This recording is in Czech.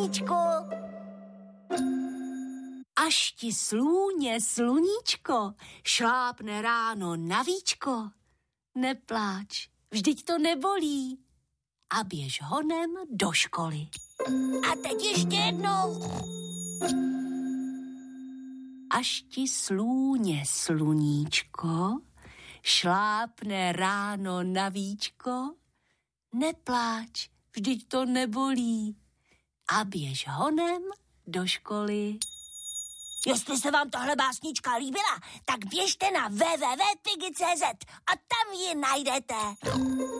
sluníčku. Až ti slůně sluníčko šlápne ráno na víčko, nepláč, vždyť to nebolí a běž honem do školy. A teď ještě jednou. Až ti slůně sluníčko šlápne ráno na víčko, nepláč, vždyť to nebolí a běž honem do školy. Jestli se vám tohle básnička líbila, tak běžte na www.pigi.cz a tam ji najdete.